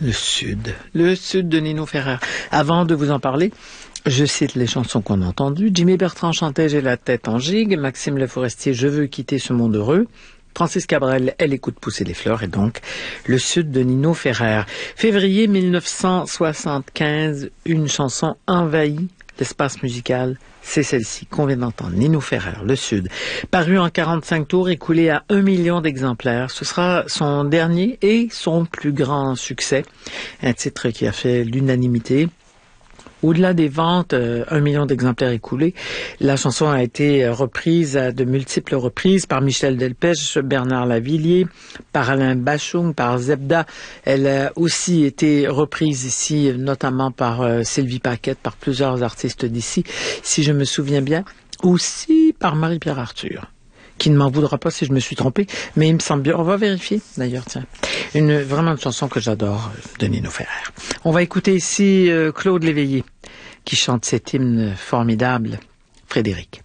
Le Sud de Nino Ferrer. Avant de vous en parler, je cite les chansons qu'on a entendues. Jimmy Bertrand chantait J'ai la tête en gigue. Maxime Le Forestier, Je veux quitter ce monde heureux. Francis Cabrel, Elle écoute pousser les fleurs, et donc Le Sud de Nino Ferrer. Février 1975, une chanson envahit l'espace musical, c'est celle-ci qu'on vient d'entendre, Nino Ferrer, Le Sud. Paru en 45 tours, écoulé à 1 million d'exemplaires. Ce sera son dernier et son plus grand succès. Un titre qui a fait l'unanimité. Au-delà des ventes, 1 million d'exemplaires écoulés, la chanson a été reprise à de multiples reprises par Michel Delpech, Bernard Lavilliers, par Alain Bachung, par Zebda. Elle a aussi été reprise ici, notamment par Sylvie Paquette, par plusieurs artistes d'ici, si je me souviens bien, aussi par Marie-Pierre Arthur, qui ne m'en voudra pas si je me suis trompé, mais il me semble bien. On va vérifier, d'ailleurs, tiens. Vraiment une chanson que j'adore, de Nino Ferrer. On va écouter ici Claude Léveillé, qui chante cet hymne formidable, Frédéric.